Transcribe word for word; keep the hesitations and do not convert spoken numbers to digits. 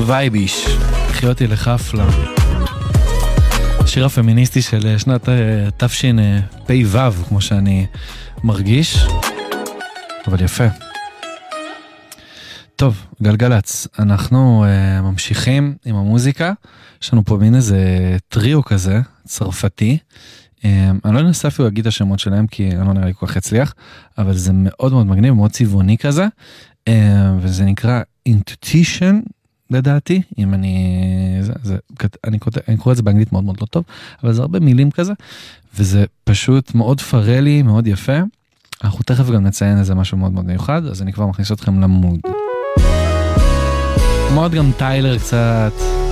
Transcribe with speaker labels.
Speaker 1: וייביש, קחי אותי לחפלה. השיר הפמיניסטי של שנת תש"פ ו', כמו שאני מרגיש, אבל יפה. טוב, גלגלץ, אנחנו uh, ממשיכים עם המוזיקה. יש לנו פה מין איזה טריו כזה, צרפתי. Um, אני לא אנסה אפילו להגיד את השמות שלהם, כי אני לא נראה לי כל כך הצליח, אבל זה מאוד מאוד מגניב, מאוד צבעוני כזה, um, וזה נקרא Intuition, לדעתי, אם אני, זה, זה, אני, קורא, אני קורא את זה באנגלית מאוד מאוד לא טוב, אבל זה הרבה מילים כזה, וזה פשוט מאוד פרלי, מאוד יפה. אנחנו תכף גם נציין איזה משהו מאוד מאוד מיוחד, אז אני כבר מכניס אתכם למוד. מאוד גם טיילר קצת,